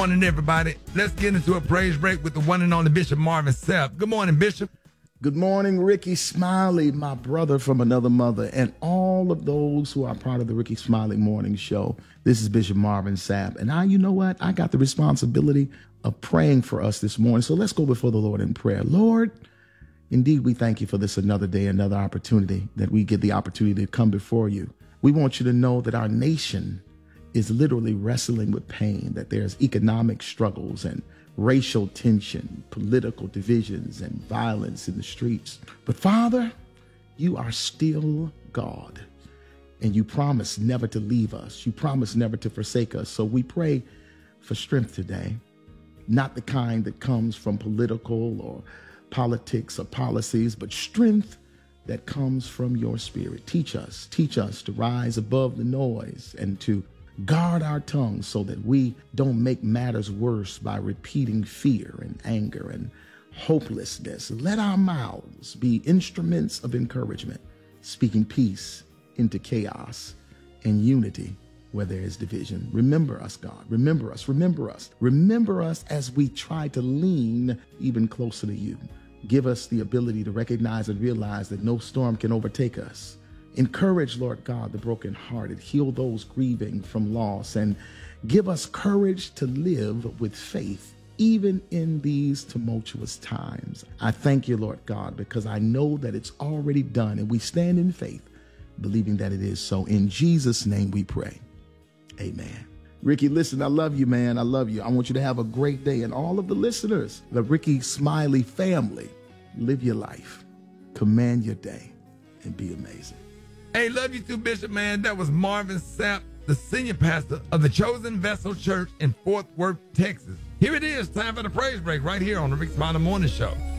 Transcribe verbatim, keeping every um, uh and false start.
morning, everybody. Let's get into a praise break with the one and only Bishop Marvin Sapp. Good morning, Bishop. Good morning, Ricky Smiley, my brother from another mother, and all of those who are part of the Ricky Smiley Morning Show. This is Bishop Marvin Sapp, and I, you know what? I got the responsibility of praying for us this morning. So let's go before the Lord in prayer. Lord, indeed, we thank you for this another day, another opportunity that we get the opportunity to come before you. We want you to know that our nation is literally wrestling with pain, that there's economic struggles and racial tension, political divisions, and violence in the streets. But Father, you are still God, and you promise never to leave us. You promise never to forsake us. So we pray for strength today, not the kind that comes from political or politics or policies, but strength that comes from your spirit. Teach us, teach us to rise above the noise and to guard our tongues so that we don't make matters worse by repeating fear and anger and hopelessness. Let our mouths be instruments of encouragement, speaking peace into chaos and unity where there is division. Remember us, God. Remember us. Remember us. Remember us as we try to lean even closer to you. Give us the ability to recognize and realize that no storm can overtake us. Encourage, Lord God, the brokenhearted. Heal those grieving from loss, and give us courage to live with faith, even in these tumultuous times. I thank you, Lord God, because I know that it's already done, and we stand in faith, believing that it is so. In Jesus' name we pray. Amen. Ricky, listen, I love you, man. I love you. I want you to have a great day. And all of the listeners, the Ricky Smiley family, live your life, command your day, and be amazing. Hey, love you too, Bishop, man. That was Marvin Sapp, the senior pastor of the Chosen Vessel Church in Fort Worth, Texas. Here it is, time for the praise break right here on the Rick Smiley Morning Show.